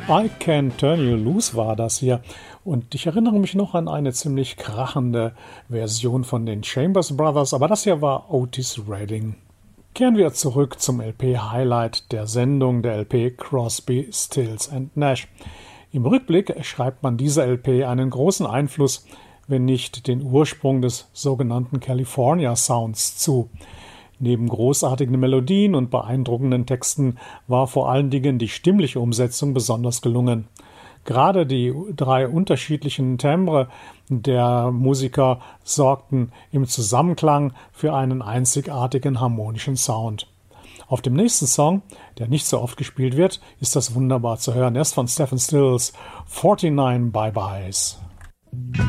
I Can Turn You Loose war das hier. Und ich erinnere mich noch an eine ziemlich krachende Version von den Chambers Brothers, aber das hier war Otis Redding. Kehren wir zurück zum LP-Highlight der Sendung, der LP Crosby, Stills and Nash. Im Rückblick schreibt man dieser LP einen großen Einfluss, wenn nicht den Ursprung des sogenannten California Sounds zu. Neben großartigen Melodien und beeindruckenden Texten war vor allen Dingen die stimmliche Umsetzung besonders gelungen. Gerade die 3 unterschiedlichen Timbre der Musiker sorgten im Zusammenklang für einen einzigartigen harmonischen Sound. Auf dem nächsten Song, der nicht so oft gespielt wird, ist das wunderbar zu hören. Er ist von Stephen Stills 49 Bye-Byes.